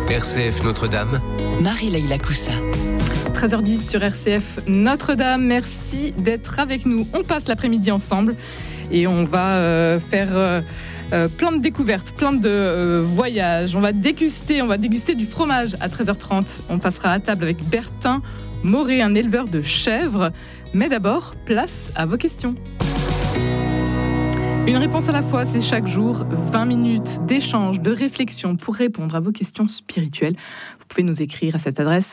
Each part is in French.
RCF Notre-Dame. Marie-Leïla Coussa. 13h10 sur RCF Notre-Dame. Merci d'être avec nous. On passe l'après-midi ensemble et on va faire plein de découvertes, plein de voyages. On va déguster du fromage à 13h30. On passera à table avec Bertin Moret, un éleveur de chèvres. Mais d'abord, place à vos questions. Une réponse à la fois, c'est chaque jour 20 minutes d'échange, de réflexion pour répondre à vos questions spirituelles. Vous pouvez nous écrire à cette adresse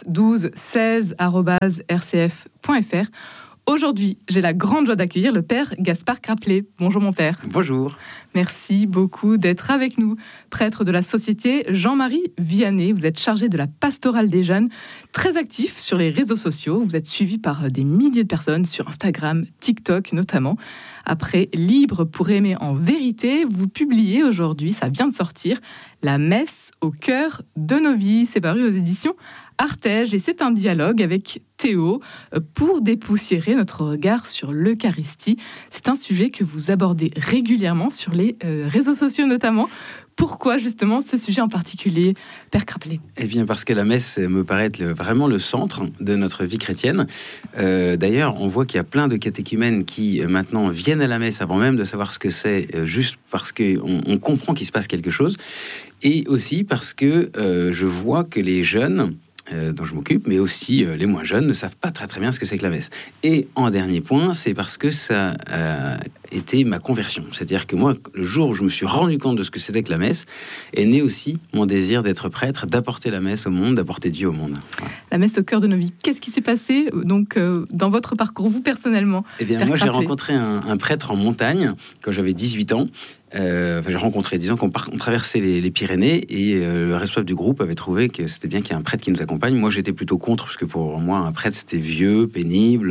1216@rcf.fr. Aujourd'hui, j'ai la grande joie d'accueillir le père Gaspard Craplet. Bonjour mon père. Bonjour. Merci beaucoup d'être avec nous. Prêtre de la Société Jean-Marie Vianney, vous êtes chargé de la pastorale des jeunes, très actif sur les réseaux sociaux. Vous êtes suivi par des milliers de personnes sur Instagram, TikTok notamment. Après Libre pour aimer en vérité, vous publiez aujourd'hui, ça vient de sortir, La messe au cœur de nos vies. C'est paru aux éditions Artege et c'est un dialogue avec Théo pour dépoussiérer notre regard sur l'Eucharistie. C'est un sujet que vous abordez régulièrement sur les réseaux sociaux notamment. Pourquoi justement ce sujet en particulier, Père Craplet ? Eh bien parce que la messe me paraît être vraiment le centre de notre vie chrétienne. D'ailleurs, on voit qu'il y a plein de catéchumènes qui maintenant viennent à la messe avant même de savoir ce que c'est, juste parce qu'on comprend qu'il se passe quelque chose. Et aussi parce que je vois que les jeunes dont je m'occupe, mais aussi les moins jeunes ne savent pas très bien ce que c'est que la messe. Et en dernier point, c'est parce que ça a été ma conversion. C'est-à-dire que moi, le jour où je me suis rendu compte de ce que c'était que la messe, est né aussi mon désir d'être prêtre, d'apporter la messe au monde, d'apporter Dieu au monde. Voilà. La messe au cœur de nos vies. Qu'est-ce qui s'est passé donc dans votre parcours, vous personnellement ? Eh bien, moi, j'ai rencontré un prêtre en montagne quand j'avais 18 ans. J'ai rencontré, disons qu'on traversait les Pyrénées et le responsable du groupe avait trouvé que c'était bien qu'il y ait un prêtre qui nous accompagne. Moi, j'étais plutôt contre, parce que pour moi, un prêtre, c'était vieux, pénible.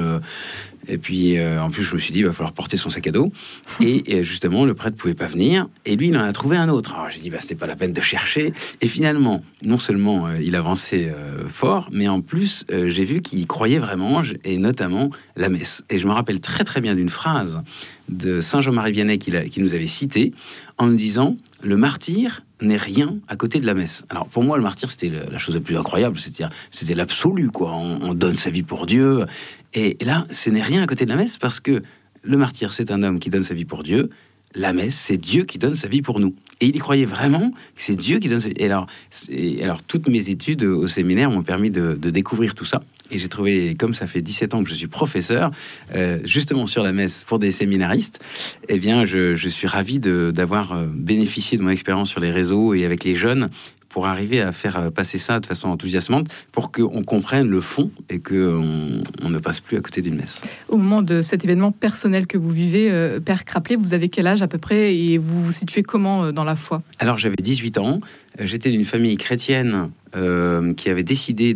Et puis, en plus, je me suis dit, il va falloir porter son sac à dos. Et justement, le prêtre pouvait pas venir. Et lui, il en a trouvé un autre. Alors, j'ai dit, c'était pas la peine de chercher. Et finalement, non seulement il avançait fort, mais en plus, j'ai vu qu'il croyait vraiment, et notamment la messe. Et je me rappelle très très bien d'une phrase de Saint Jean-Marie Vianney qui nous avait cité en nous disant « Le martyr n'est rien à côté de la messe ». Alors pour moi, le martyr, c'était la chose la plus incroyable, c'était l'absolu, quoi. On donne sa vie pour Dieu. Et là, ce n'est rien à côté de la messe, parce que le martyr, c'est un homme qui donne sa vie pour Dieu. La messe, c'est Dieu qui donne sa vie pour nous. Et il y croyait vraiment que c'est Dieu qui donne sa vie. Et alors, toutes mes études au séminaire m'ont permis de découvrir tout ça. Et j'ai trouvé, comme ça fait 17 ans que je suis professeur, justement sur la messe pour des séminaristes, eh bien, je suis ravi d'avoir bénéficié de mon expérience sur les réseaux et avec les jeunes, pour arriver à faire passer ça de façon enthousiasmante, pour qu'on comprenne le fond et qu'on ne passe plus à côté d'une messe. Au moment de cet événement personnel que vous vivez, Père Craplet, vous avez quel âge à peu près et vous vous situez comment dans la foi ? Alors j'avais 18 ans, j'étais d'une famille chrétienne qui avait décidé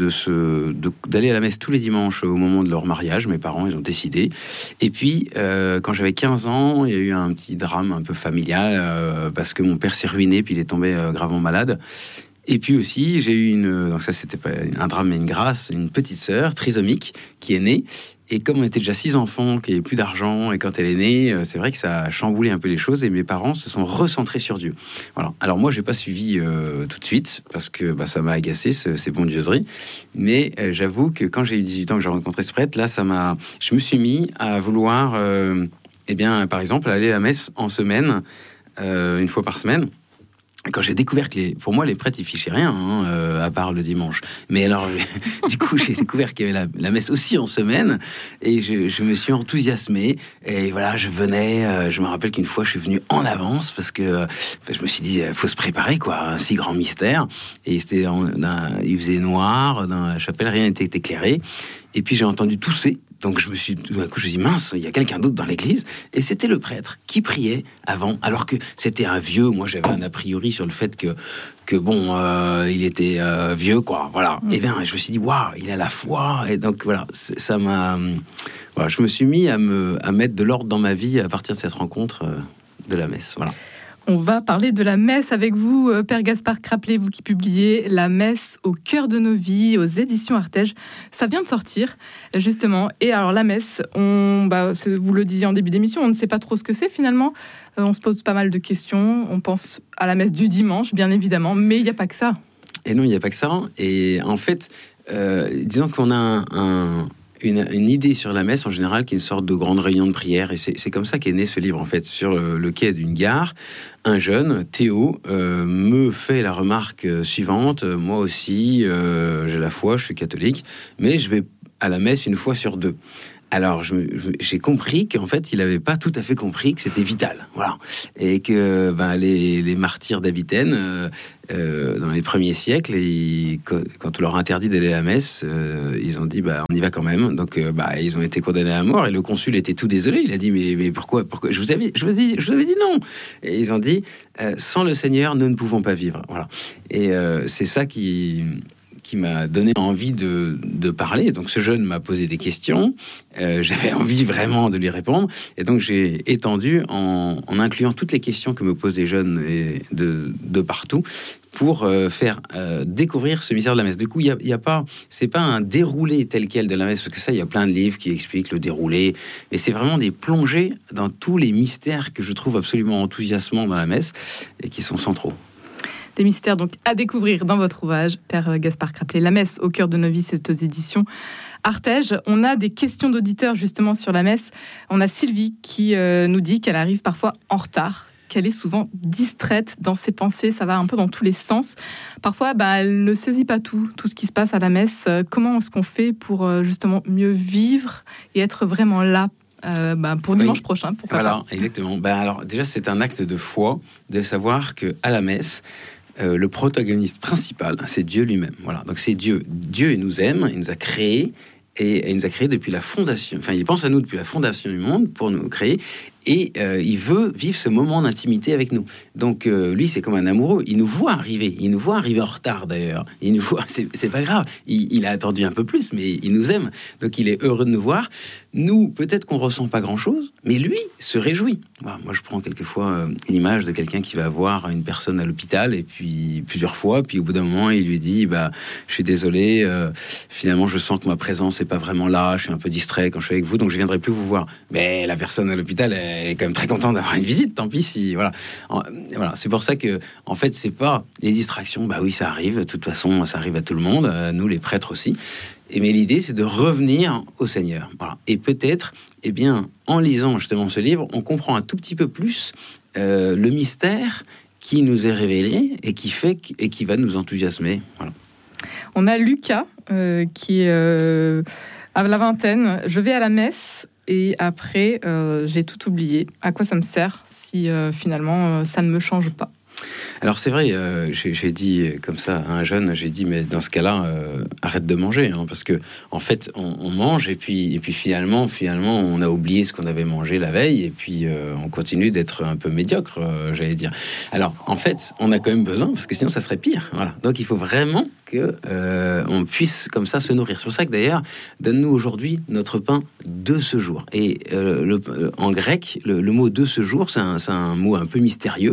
d'aller à la messe tous les dimanches au moment de leur mariage. Mes parents, ils ont décidé. Et puis, quand j'avais 15 ans, il y a eu un petit drame un peu familial, parce que mon père s'est ruiné, puis il est tombé gravement malade. Et puis aussi, j'ai eu donc ça c'était pas un drame mais une grâce, une petite sœur trisomique qui est née. Et comme on était déjà 6 enfants, qu'il n'y avait plus d'argent, et quand elle est née, c'est vrai que ça a chamboulé un peu les choses, et mes parents se sont recentrés sur Dieu. Voilà. Alors moi, j'ai pas suivi tout de suite, parce que ça m'a agacé, ces bondieuseries. Mais j'avoue que quand j'ai eu 18 ans, que j'ai rencontré ce prêtre, là, je me suis mis à vouloir, par exemple, aller à la messe en semaine, une fois par semaine. Quand j'ai découvert que pour moi les prêtres ils fichaient rien à part le dimanche, mais alors du coup j'ai découvert qu'il y avait la messe aussi en semaine et je me suis enthousiasmé et voilà je venais, je me rappelle qu'une fois je suis venu en avance parce que je me suis dit faut se préparer quoi, un si grand mystère, et il faisait noir dans la chapelle, rien n'était éclairé, et puis j'ai entendu tousser. Donc tout d'un coup je me suis dit mince, il y a quelqu'un d'autre dans l'église, et c'était le prêtre qui priait avant, alors que c'était un vieux. Moi j'avais un a priori sur le fait que il était vieux quoi, voilà. Et bien je me suis dit waouh, il a la foi, et donc voilà, ça m'a, voilà, je me suis mis à mettre de l'ordre dans ma vie à partir de cette rencontre de la messe, voilà. On va parler de la messe avec vous, Père Gaspard Craplet, vous qui publiez La messe au cœur de nos vies aux éditions Artege. Ça vient de sortir, justement. Et alors la messe, vous le disiez en début d'émission, on ne sait pas trop ce que c'est finalement. On se pose pas mal de questions. On pense à la messe du dimanche, bien évidemment, mais il n'y a pas que ça. Et non, il n'y a pas que ça. Et en fait, disons qu'on a une idée sur la messe en général qui est une sorte de grande réunion de prière, et c'est comme ça qu'est né ce livre en fait. Sur le quai d'une gare, un jeune, Théo, me fait la remarque suivante: moi aussi j'ai la foi, je suis catholique, mais je vais à la messe une fois sur 2. Alors, j'ai compris qu'en fait, il n'avait pas tout à fait compris que c'était vital, voilà, et que les martyrs d'Avitaine, dans les premiers siècles, quand on leur a interdit d'aller à la messe, ils ont dit on y va quand même. Donc, ils ont été condamnés à mort, et le consul était tout désolé. Il a dit mais pourquoi je vous avais dit non. Et ils ont dit sans le Seigneur, nous ne pouvons pas vivre. Voilà. Et c'est ça qui m'a donné envie de parler. Donc ce jeune m'a posé des questions, j'avais envie vraiment de lui répondre, et donc j'ai étendu en incluant toutes les questions que me posent les jeunes de partout, pour faire découvrir ce mystère de la messe. Du coup, c'est pas un déroulé tel quel de la messe, parce que ça, il y a plein de livres qui expliquent le déroulé, mais c'est vraiment des plongées dans tous les mystères que je trouve absolument enthousiasmants dans la messe, et qui sont centraux. Des mystères donc à découvrir dans votre ouvrage, Père Gaspard Craplet, La messe au cœur de nos vies, c'est aux éditions Artege. On a des questions d'auditeurs justement sur la messe. On a Sylvie qui nous dit qu'elle arrive parfois en retard, qu'elle est souvent distraite dans ses pensées, ça va un peu dans tous les sens. Parfois, elle ne saisit pas tout ce qui se passe à la messe. Comment est-ce qu'on fait pour justement mieux vivre et être vraiment là pour dimanche prochain, pourquoi pas. Exactement. Alors déjà, c'est un acte de foi de savoir que à la messe, le protagoniste principal, c'est Dieu lui-même. Voilà. Donc c'est Dieu. Dieu, il nous aime, il nous a créés, et il nous a créés depuis la fondation. Enfin, il pense à nous depuis la fondation du monde pour nous créer. Et il veut vivre ce moment d'intimité avec nous. Donc lui, c'est comme un amoureux. Il nous voit arriver. Il nous voit arriver en retard d'ailleurs. Il nous voit. C'est pas grave. Il a attendu un peu plus, mais il nous aime. Donc il est heureux de nous voir. Nous, peut-être qu'on ressent pas grand-chose, mais lui se réjouit. Voilà, moi, je prends quelquefois une image de quelqu'un qui va voir une personne à l'hôpital, et puis plusieurs fois, puis au bout d'un moment, il lui dit je suis désolé. Finalement, je sens que ma présence est pas vraiment là. Je suis un peu distrait quand je suis avec vous, donc je viendrai plus vous voir. Mais la personne à l'hôpital est quand même très content d'avoir une visite, tant pis si... Voilà, c'est pour ça que, en fait, c'est pas les distractions, oui, ça arrive, de toute façon, ça arrive à tout le monde, nous, les prêtres aussi, mais l'idée, c'est de revenir au Seigneur. Voilà. Et peut-être, en lisant justement ce livre, on comprend un tout petit peu plus le mystère qui nous est révélé, et qui va nous enthousiasmer. Voilà. On a Lucas, qui est à la vingtaine. Je vais à la messe, et après, j'ai tout oublié. À quoi ça me sert si finalement ça ne me change pas? Alors c'est vrai, j'ai dit comme ça à un jeune, j'ai dit mais dans ce cas-là, arrête de manger, parce que en fait on mange, et puis finalement on a oublié ce qu'on avait mangé la veille, et puis on continue d'être un peu médiocre, j'allais dire. Alors en fait on a quand même besoin, parce que sinon ça serait pire. Voilà. Donc il faut vraiment que on puisse comme ça se nourrir. C'est pour ça que d'ailleurs, donne-nous aujourd'hui notre pain de ce jour. Et en grec, le mot de ce jour, c'est un mot un peu mystérieux,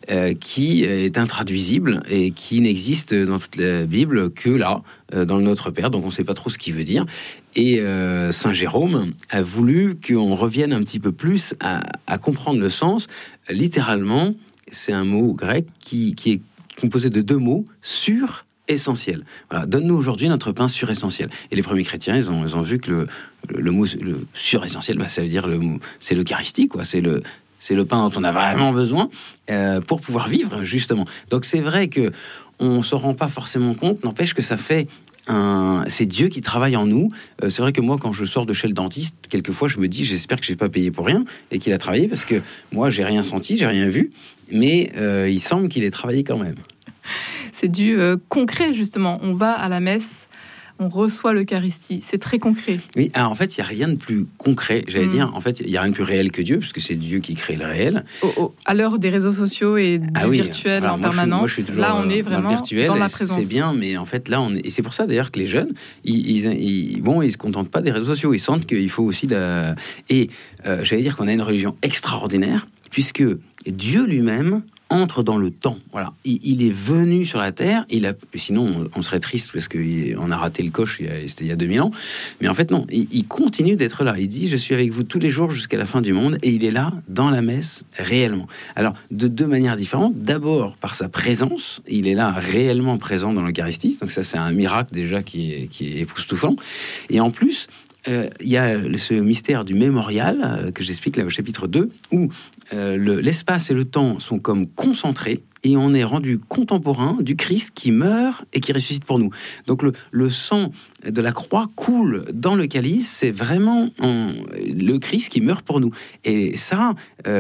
qui est intraduisible et qui n'existe dans toute la Bible que là, dans le Notre Père. Donc on ne sait pas trop ce qu'il veut dire. Et Saint Jérôme a voulu qu'on revienne un petit peu plus à comprendre le sens. Littéralement, c'est un mot grec qui est composé de 2 mots, sur essentiel. Voilà, donne-nous aujourd'hui notre pain suressentiel. Et les premiers chrétiens, ils ont vu que le mot le suressentiel, ça veut dire c'est l'Eucharistie, quoi. C'est le pain dont on a vraiment besoin pour pouvoir vivre, justement. Donc c'est vrai que on se rend pas forcément compte, n'empêche que ça fait c'est Dieu qui travaille en nous. C'est vrai que moi, quand je sors de chez le dentiste, quelquefois, je me dis, j'espère que j'ai pas payé pour rien et qu'il a travaillé, parce que moi, j'ai rien senti, j'ai rien vu, mais il semble qu'il ait travaillé quand même. C'est du concret, justement. On va à la messe, on reçoit l'Eucharistie. C'est très concret. Oui, alors en fait, il n'y a rien de plus concret, j'allais dire. En fait, il n'y a rien de plus réel que Dieu, puisque c'est Dieu qui crée le réel. À l'heure des réseaux sociaux et du virtuel en permanence, là, on est vraiment dans la présence. C'est bien, mais en fait, là, et c'est pour ça, d'ailleurs, que les jeunes, ils se contentent pas des réseaux sociaux. Ils sentent qu'il faut aussi... j'allais dire qu'on a une religion extraordinaire, puisque Dieu lui-même entre dans le temps. Voilà, il est venu sur la terre. Sinon, on serait triste parce qu'on a raté le coche. C'était il y a 2000 ans. Mais en fait, non. Il continue d'être là. Il dit, je suis avec vous tous les jours jusqu'à la fin du monde. Et il est là dans la messe réellement. Alors, de deux manières différentes. D'abord, par sa présence, il est là réellement présent dans l'Eucharistie. Donc ça, c'est un miracle déjà qui est époustouflant. Et en plus, il y a ce mystère du mémorial que j'explique là au chapitre 2, où l'espace et le temps sont comme concentrés et on est rendu contemporain du Christ qui meurt et qui ressuscite pour nous. Donc le sang de la croix coule dans le calice, c'est vraiment le Christ qui meurt pour nous. Et ça,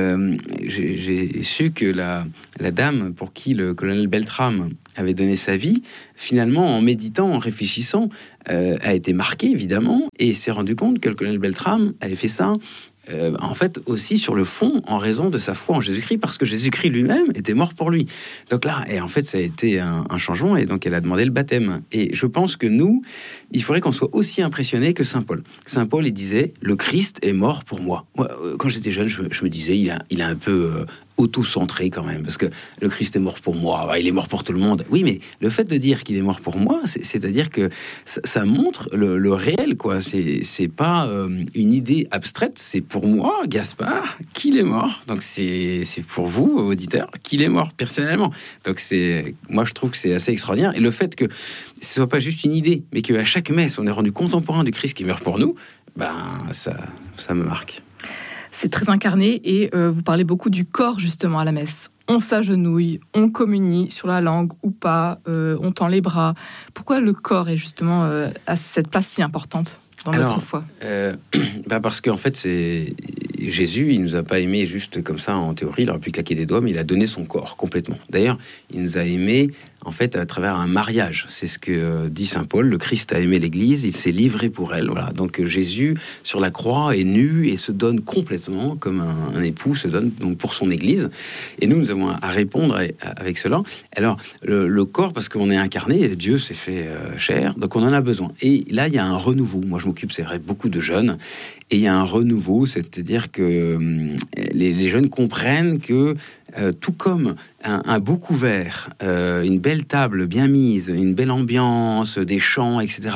j'ai su que la dame pour qui le colonel Beltrame avait donné sa vie, finalement, en méditant, en réfléchissant, a été marquée, évidemment, et s'est rendu compte que le colonel Beltrame avait fait ça en fait aussi sur le fond en raison de sa foi en Jésus-Christ, parce que Jésus-Christ lui-même était mort pour lui. Donc là, et en fait, ça a été un changement, et donc elle a demandé le baptême. Et je pense que nous, il faudrait qu'on soit aussi impressionnés que Saint Paul. Saint Paul, il disait, le Christ est mort pour moi. Moi, quand j'étais jeune, je me disais, il a un peu auto-centré quand même, parce que le Christ est mort pour moi, il est mort pour tout le monde. Oui, mais le fait de dire qu'il est mort pour moi, c'est-à-dire que ça montre le réel, quoi. C'est pas une idée abstraite, c'est pour moi, Gaspard, qu'il est mort. Donc c'est pour vous, auditeurs, qu'il est mort personnellement. Donc moi je trouve que c'est assez extraordinaire. Et le fait que ce soit pas juste une idée, mais qu'à chaque messe on est rendu contemporain du Christ qui meurt pour nous, ça me marque. C'est très incarné et vous parlez beaucoup du corps justement à la messe. On s'agenouille, on communie sur la langue ou pas, on tend les bras. Pourquoi le corps est justement à cette place si importante dans notre foi? Parce qu'en fait, c'est Jésus, il nous a pas aimés juste comme ça en théorie, il aurait pu claquer des doigts, mais il a donné son corps complètement. D'ailleurs, il nous a aimés en fait à travers un mariage. C'est ce que dit saint Paul. Le Christ a aimé l'Église, il s'est livré pour elle. Voilà. Donc Jésus sur la croix est nu et se donne complètement comme un époux se donne donc pour son Église. Et nous avons à répondre avec cela. Alors le corps, parce qu'on est incarné, Dieu s'est fait chair, donc on en a besoin. Et là, il y a un renouveau. Moi, je m'occupe, c'est vrai, beaucoup de jeunes. Et il y a un renouveau, c'est-à-dire que les jeunes comprennent que tout comme un beau couvert, une belle table bien mise, une belle ambiance, des chants, etc.,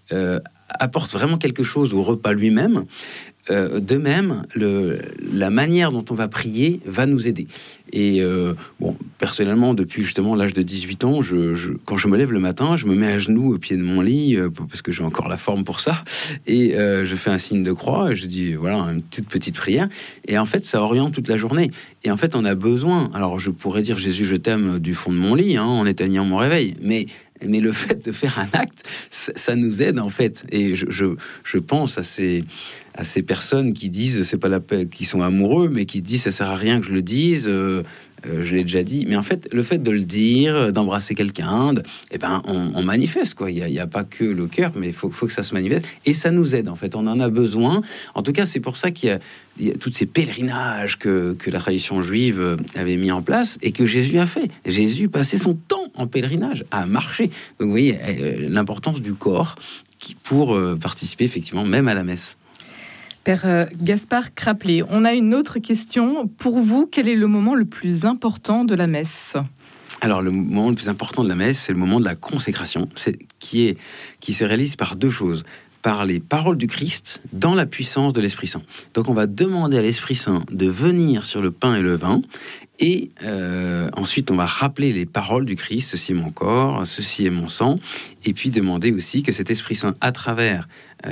apporte vraiment quelque chose au repas lui-même, de même, la manière dont on va prier va nous aider. Et personnellement, depuis justement l'âge de 18 ans, quand je me lève le matin, je me mets à genoux au pied de mon lit, parce que j'ai encore la forme pour ça, et je fais un signe de croix, et je dis, voilà, une toute petite prière, et en fait, ça oriente toute la journée. Et en fait, on a besoin, alors je pourrais dire, Jésus, je t'aime du fond de mon lit, en éteignant mon réveil, mais le fait de faire un acte, ça nous aide, en fait. Et je pense à ces personnes qui disent, c'est pas la peine, qui sont amoureux, mais qui disent, ça sert à rien que je le dise, je l'ai déjà dit. Mais en fait, le fait de le dire, d'embrasser quelqu'un, on manifeste, quoi. Il n'y a pas que le cœur, mais il faut que ça se manifeste. Et ça nous aide, en fait. On en a besoin. En tout cas, c'est pour ça qu'il y a tous ces pèlerinages que la tradition juive avait mis en place et que Jésus a fait. Jésus passait son temps en pèlerinage, à marcher. Donc, vous voyez, l'importance du corps pour participer, effectivement, même à la messe. Père Gaspard Craplet, on a une autre question. Pour vous, quel est le moment le plus important de la messe ? Alors, le moment le plus important de la messe, c'est le moment de la consécration, qui se réalise par deux choses. Par les paroles du Christ dans la puissance de l'Esprit Saint. Donc on va demander à l'Esprit Saint de venir sur le pain et le vin, et ensuite on va rappeler les paroles du Christ, ceci est mon corps, ceci est mon sang, et puis demander aussi que cet Esprit Saint, à travers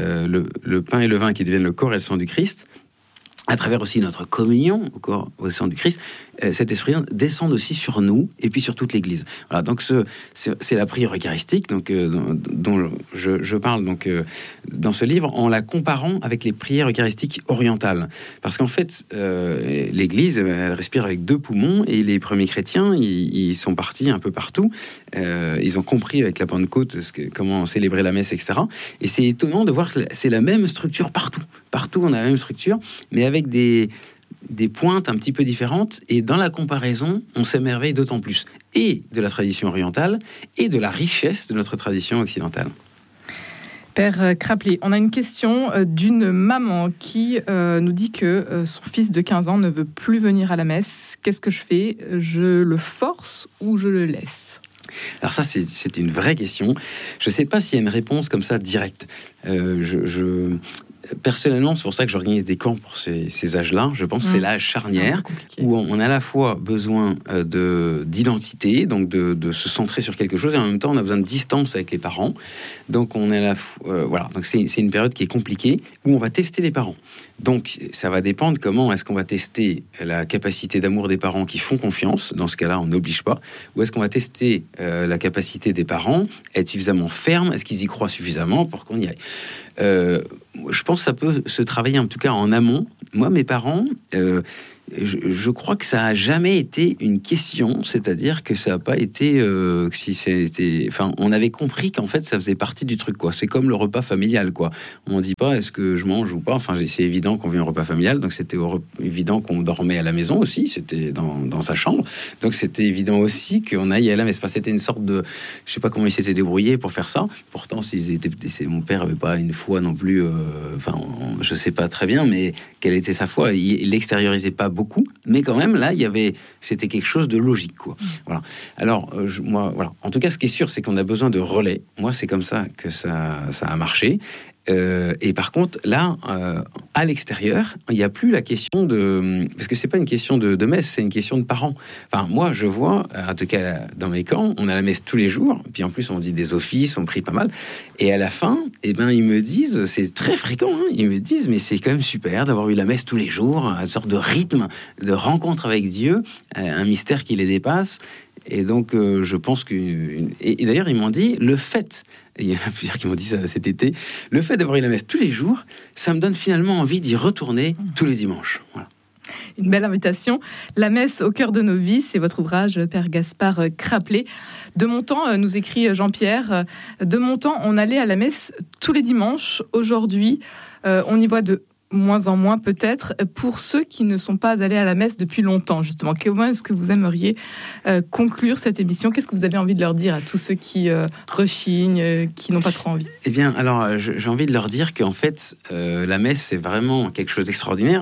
le pain et le vin qui deviennent le corps et le sang du Christ, à travers aussi notre communion au corps, au sang du Christ, cet esprit descend aussi sur nous et puis sur toute l'Église. Voilà, donc c'est la prière eucharistique donc, dont je parle donc, dans ce livre en la comparant avec les prières eucharistiques orientales. Parce qu'en fait, l'Église, elle respire avec deux poumons et les premiers chrétiens, ils sont partis un peu partout. Ils ont compris avec la Pentecôte comment célébrer la messe, etc. Et c'est étonnant de voir que c'est la même structure partout. Partout, on a la même structure, mais avec des pointes un petit peu différentes, et dans la comparaison, on s'émerveille d'autant plus, et de la tradition orientale, et de la richesse de notre tradition occidentale. Père Craplet, on a une question d'une maman qui nous dit que son fils de 15 ans ne veut plus venir à la messe. Qu'est-ce que je fais ? Je le force ou je le laisse ? Alors ça, c'est une vraie question. Je ne sais pas s'il y a une réponse comme ça directe. Personnellement, c'est pour ça que j'organise des camps pour ces âges-là. Je pense que c'est l'âge charnière où on a à la fois besoin d'identité, donc de se centrer sur quelque chose, et en même temps on a besoin de distance avec les parents. Donc on est à la voilà. Donc c'est une période qui est compliquée où on va tester les parents. Donc ça va dépendre comment est-ce qu'on va tester la capacité d'amour des parents qui font confiance. Dans ce cas-là, on n'oblige pas. Ou est-ce qu'on va tester la capacité des parents à être suffisamment fermes ? Est-ce qu'ils y croient suffisamment pour qu'on y aille ? Je pense que ça peut se travailler en tout cas en amont. Moi, mes parents, je crois que ça a jamais été une question, c'est-à-dire que ça n'a pas été, enfin, on avait compris qu'en fait ça faisait partie du truc, quoi. C'est comme le repas familial, quoi. On dit pas est-ce que je mange ou pas. Enfin, c'est évident qu'on vit un repas familial, donc c'était évident qu'on dormait à la maison aussi. C'était dans sa chambre, donc c'était évident aussi qu'on aille à la messe. Enfin, c'était une sorte de, je sais pas comment ils s'étaient débrouillés pour faire ça. Pourtant, mon père avait pas une foi non plus. Je sais pas très bien, mais quelle était sa foi ? Il l'extériorisait pas beaucoup, mais quand même là c'était quelque chose de logique, quoi. Voilà. Alors moi, voilà. En tout cas, ce qui est sûr, c'est qu'on a besoin de relais. Moi, c'est comme ça que ça a marché. Et par contre, là, à l'extérieur, il n'y a plus la question parce que c'est pas une question de messe, c'est une question de parents. Enfin, moi, je vois, en tout cas dans mes camps, on a la messe tous les jours, puis en plus on dit des offices, on prie pas mal, et à la fin, ils me disent, c'est très fréquent, ils me disent, mais c'est quand même super d'avoir eu la messe tous les jours, une sorte de rythme, de rencontre avec Dieu, un mystère qui les dépasse. Et donc, je pense que... Et d'ailleurs, ils m'ont dit, le fait... Il y en a plusieurs qui m'ont dit ça cet été. Le fait d'avoir eu la messe tous les jours, ça me donne finalement envie d'y retourner tous les dimanches. Voilà. Une belle invitation. La messe au cœur de nos vies, c'est votre ouvrage, Père Gaspard Craplet. De mon temps, nous écrit Jean-Pierre, de mon temps, on allait à la messe tous les dimanches. Aujourd'hui, on y voit de moins en moins peut-être, pour ceux qui ne sont pas allés à la messe depuis longtemps, justement. Comment est-ce que vous aimeriez conclure cette émission ? Qu'est-ce que vous avez envie de leur dire à tous ceux qui rechignent, qui n'ont pas trop envie ? Eh bien, alors, j'ai envie de leur dire qu'en fait, la messe, c'est vraiment quelque chose d'extraordinaire,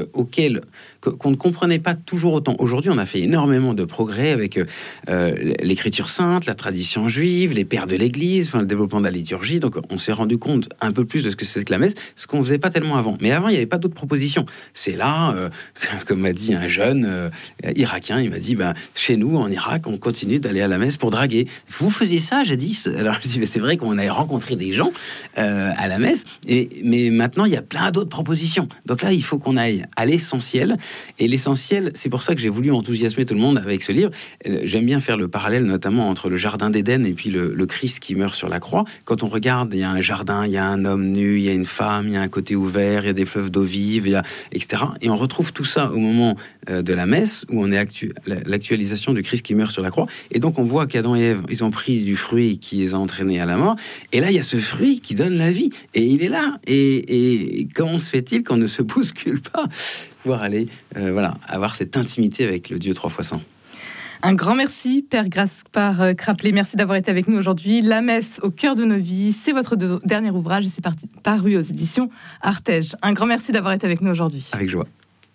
qu'on ne comprenait pas toujours autant. Aujourd'hui, on a fait énormément de progrès avec l'écriture sainte, la tradition juive, les pères de l'Église, le développement de la liturgie. Donc, on s'est rendu compte un peu plus de ce que c'est que la messe, ce qu'on ne faisait pas tellement avant. Mais avant, il n'y avait pas d'autres propositions. C'est là, comme m'a dit un jeune irakien, il m'a dit, chez nous, en Irak, on continue d'aller à la messe pour draguer. Vous faisiez ça, jadis ? Alors, je dis, mais c'est vrai qu'on avait rencontré des gens à la messe, mais maintenant, il y a plein d'autres propositions. Donc là, il faut qu'on aille à l'essentiel. Et l'essentiel, c'est pour ça que j'ai voulu enthousiasmer tout le monde avec ce livre. J'aime bien faire le parallèle, notamment entre le jardin d'Éden et puis le Christ qui meurt sur la croix. Quand on regarde, il y a un jardin, il y a un homme nu, il y a une femme, il y a un côté ouvert, il y a des fleuves d'eau vive, etc. Et on retrouve tout ça au moment de la messe, où on est l'actualisation du Christ qui meurt sur la croix. Et donc, on voit qu'Adam et Ève, ils ont pris du fruit qui les a entraînés à la mort. Et là, il y a ce fruit qui donne la vie. Et il est là. Et comment se fait-il qu'on ne se bouscule pas ? Pouvoir aller, avoir cette intimité avec le Dieu 3 fois saint. Un grand merci, Père Gaspard Craplet. Merci d'avoir été avec nous aujourd'hui. La messe au cœur de nos vies, c'est votre dernier ouvrage et c'est paru aux éditions Artege. Un grand merci d'avoir été avec nous aujourd'hui. Avec joie.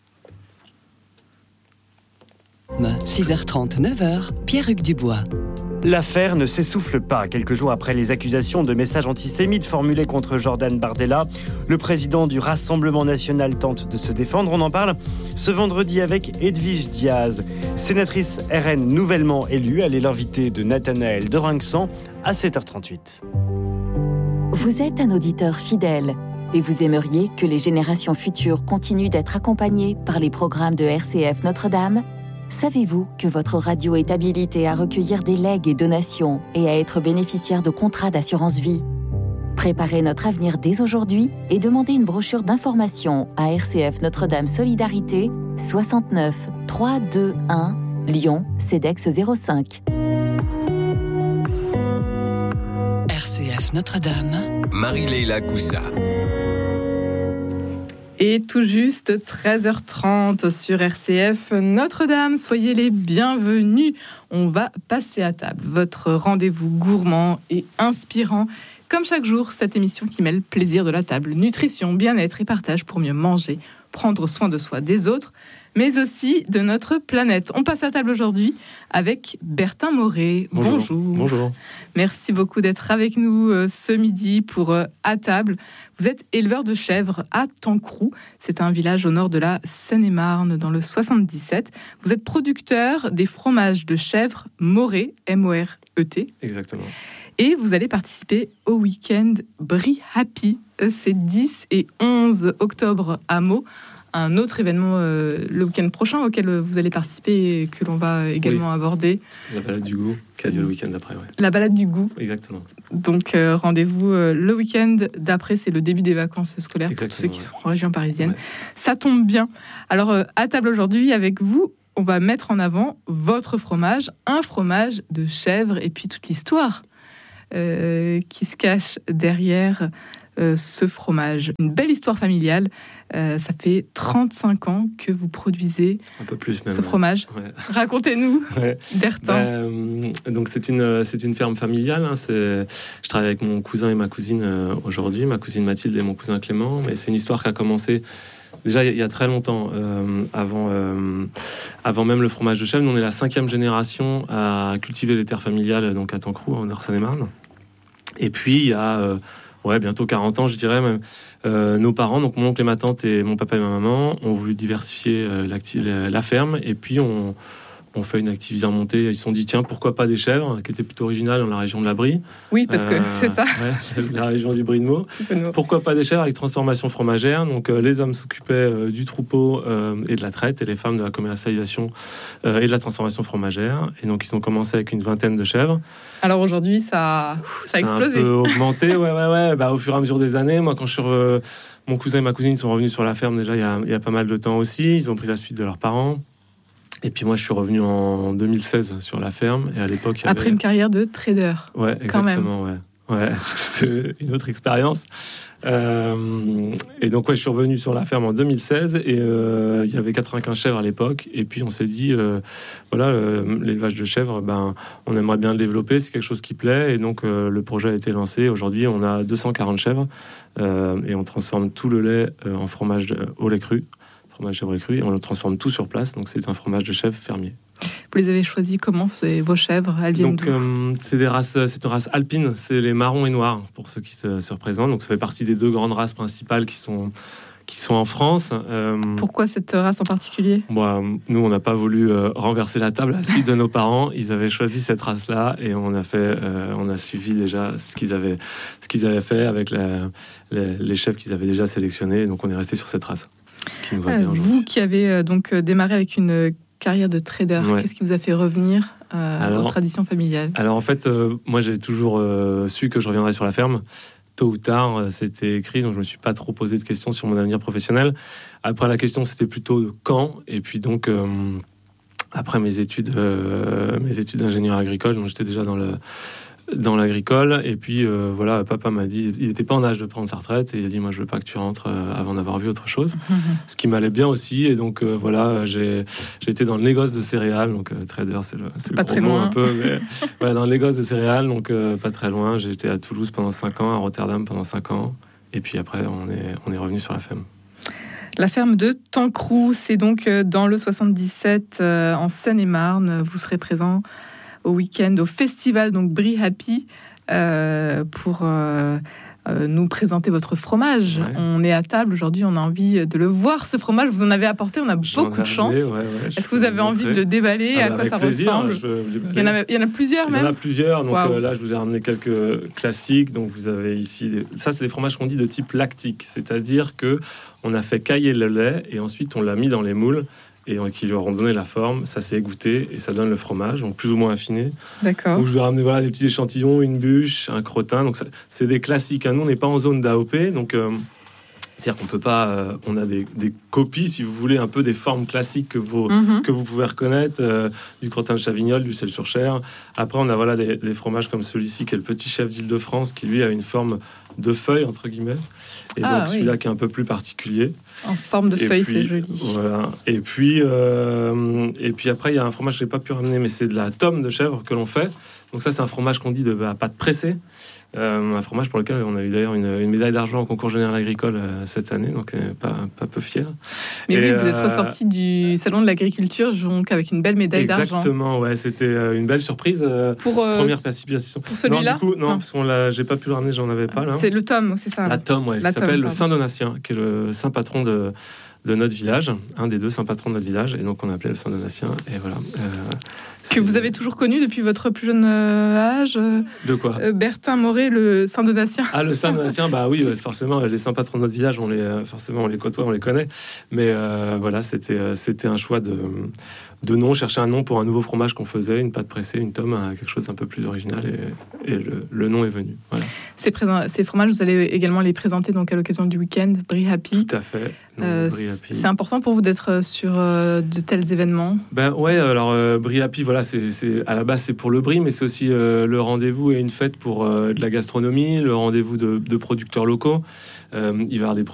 6h30, 9h, Pierre-Hugues Dubois. L'affaire ne s'essouffle pas. Quelques jours après les accusations de messages antisémites formulés contre Jordan Bardella, le président du Rassemblement national tente de se défendre. On en parle ce vendredi avec Edwige Diaz, sénatrice RN nouvellement élue. Elle est l'invitée de Nathanaël Dorinxan à 7h38. Vous êtes un auditeur fidèle et vous aimeriez que les générations futures continuent d'être accompagnées par les programmes de RCF Notre-Dame ? Savez-vous que votre radio est habilitée à recueillir des legs et donations et à être bénéficiaire de contrats d'assurance vie ? Préparez notre avenir dès aujourd'hui et demandez une brochure d'information à RCF Notre-Dame Solidarité, 69 321 Lyon, CEDEX 05. RCF Notre-Dame. Marie-Leila Coussa. Et tout juste 13h30 sur RCF Notre-Dame. Soyez les bienvenus. On va passer à table. Votre rendez-vous gourmand et inspirant Comme chaque jour, cette émission qui mêle plaisir de la table, nutrition, bien-être et partage pour mieux manger, prendre soin de soi, des autres, mais aussi de notre planète. On passe à table aujourd'hui avec Bertin Moret. Bonjour. Bonjour. Merci beaucoup d'être avec nous ce midi pour À table. Vous êtes éleveur de chèvres à Tancroux. C'est un village au nord de la Seine-et-Marne, dans le 77. Vous êtes producteur des fromages de chèvres Moret, M-O-R-E-T. Exactement. Et vous allez participer au week-end Brie Happy. C'est 10 et 11 octobre à Meaux. Un autre événement le week-end prochain auquel vous allez participer et que l'on va également aborder. La balade du goût, qui a lieu le week-end d'après. Ouais. La balade du goût. Exactement. Donc rendez-vous le week-end d'après, c'est le début des vacances scolaires. Exactement, pour tous ceux qui sont en région parisienne. Ouais. Ça tombe bien. Alors à table aujourd'hui avec vous, on va mettre en avant votre fromage, un fromage de chèvre et puis toute l'histoire qui se cache derrière ce fromage. Une belle histoire familiale. Ça fait 35 ans que vous produisez un peu plus même, ce fromage. Ouais. Racontez-nous, Bertin. Donc c'est une ferme familiale. Hein. Je travaille avec mon cousin et ma cousine aujourd'hui, ma cousine Mathilde et mon cousin Clément. Mais c'est une histoire qui a commencé déjà il y a très longtemps, avant même le fromage de chèvre. Nous, on est la 5e génération à cultiver les terres familiales, donc à Tancroux, en Seine-et-Marne. Et puis il y a bientôt 40 ans, je dirais même, nos parents, donc mon oncle et ma tante et mon papa et ma maman, ont voulu diversifier la ferme. Et puis on fait une activité remontée. Ils se sont dit, tiens, pourquoi pas des chèvres, qui étaient plutôt originales dans la région de la Brie. Oui, parce que c'est ça. La région du Brie de Meaux. Pourquoi pas des chèvres avec transformation fromagère. Donc les hommes s'occupaient du troupeau et de la traite, et les femmes de la commercialisation et de la transformation fromagère. Et donc ils ont commencé avec une 20aine de chèvres. Alors aujourd'hui, ça a explosé. Ça a un peu augmenté, au fur et à mesure des années. Moi, quand je suis mon cousin et ma cousine sont revenus sur la ferme déjà il y a pas mal de temps aussi. Ils ont pris la suite de leurs parents. Et puis moi, je suis revenu en 2016 sur la ferme. Et à l'époque, après une carrière de trader. Ouais, exactement. Ouais, c'est une autre expérience. Et donc, je suis revenu sur la ferme en 2016. Et il y avait 95 chèvres à l'époque. Et puis, on s'est dit, l'élevage de chèvres, on aimerait bien le développer. C'est quelque chose qui plaît. Et donc, le projet a été lancé. Aujourd'hui, on a 240 chèvres. Et on transforme tout le lait en fromage au lait cru. Fromage chèvre et cru, et on le transforme tout sur place, donc c'est un fromage de chèvre fermier. Vous les avez choisis comment, vos chèvres? Elles viennent d'où? C'est une race alpine, c'est les marrons et noirs, pour ceux qui se représentent. Donc ça fait partie des 2 grandes races principales qui sont en France. Pourquoi cette race en particulier? Nous, on n'a pas voulu renverser la table à la suite de nos parents. Ils avaient choisi cette race-là, et on a suivi déjà ce qu'ils avaient fait avec les chefs qu'ils avaient déjà sélectionnés. Donc on est resté sur cette race. Vous qui avez donc démarré avec une carrière de trader, qu'est-ce qui vous a fait revenir aux traditions familiales? Alors en fait, moi j'ai toujours su que je reviendrais sur la ferme. Tôt ou tard, c'était écrit, donc je me suis pas trop posé de questions sur mon avenir professionnel. Après, la question c'était plutôt de quand. Et puis donc après mes études d'ingénieur agricole, donc j'étais déjà dans l'agricole, et puis papa m'a dit, il n'était pas en âge de prendre sa retraite, et il a dit, moi je veux pas que tu rentres avant d'avoir vu autre chose, ce qui m'allait bien aussi. Et donc j'ai été dans le négoce de céréales, donc trader c'est le pas très loin, un peu, mais dans le négoce de céréales, donc pas très loin. J'ai été à Toulouse pendant 5 ans, à Rotterdam pendant 5 ans, et puis après on est revenu sur la ferme. La ferme de Tancroux, c'est donc dans le 77 en Seine-et-Marne. Vous serez présent au week-end, au festival, donc Brie Happy, pour nous présenter votre fromage. Ouais. On est à table aujourd'hui, on a envie de le voir, ce fromage. Vous en avez apporté, on a beaucoup de chance. Est-ce que vous avez envie de le déballer? À quoi ça ressemble? Il y en a plusieurs même. Il y en a plusieurs, donc là je vous ai ramené quelques classiques. Donc vous avez ici, ça c'est des fromages qu'on dit de type lactique, c'est-à-dire que on a fait cailler le lait et ensuite on l'a mis dans les moules, et qui leur ont donné la forme. Ça s'est égoutté et ça donne le fromage, donc plus ou moins affiné. D'accord. Donc je vais ramener des petits échantillons, une bûche, un crottin. Donc c'est des classiques. Nous, on n'est pas en zone d'AOP, donc c'est-à-dire qu'on peut pas. On a des copies, si vous voulez, un peu des formes classiques que vous pouvez reconnaître, du crottin de Chavignol, du sel sur chair. Après, on a des fromages comme celui-ci, qui est le petit chef d'Île-de-France, qui lui a une forme de feuille entre guillemets. Et donc celui-là qui est un peu plus particulier. En forme de feuille, c'est joli. Voilà. Et puis après, il y a un fromage que j'ai pas pu ramener, mais c'est de la tome de chèvre que l'on fait. Donc ça, c'est un fromage qu'on dit de pâte pressée. Un fromage pour lequel on a eu d'ailleurs une médaille d'argent au concours général agricole cette année, donc pas peu fier. Mais oui, vous êtes ressorti du salon de l'agriculture donc avec une belle médaille d'argent. Exactement, ouais, c'était une belle surprise. Pour première participation. Pour celui-là, non, parce que j'ai pas pu le ramener, j'en avais pas là. C'est le tome, c'est ça. La tome, ouais, qui s'appelle le Saint Donatien, qui est le saint patron de notre village, un des 2 saints patrons de notre village, et donc on appelait le Saint Donatien, et voilà. Que vous avez toujours connu depuis votre plus jeune âge. De quoi Bertin Moret, le Saint Donatien. Ah, le Saint Donatien, bah oui, forcément, les saints patrons de notre village, on les côtoie, on les connaît, mais voilà, c'était un choix de nom, chercher un nom pour un nouveau fromage qu'on faisait, une pâte pressée, une tome, quelque chose un peu plus original, et le nom est venu. Voilà. Ces fromages, vous allez également les présenter donc à l'occasion du week-end Brie Happy. Tout à fait. C'est important pour vous d'être sur de tels événements. Ben ouais, alors Brie Happy, voilà, c'est à la base c'est pour le brie, mais c'est aussi le rendez-vous et une fête pour de la gastronomie, le rendez-vous de producteurs locaux. Il va y avoir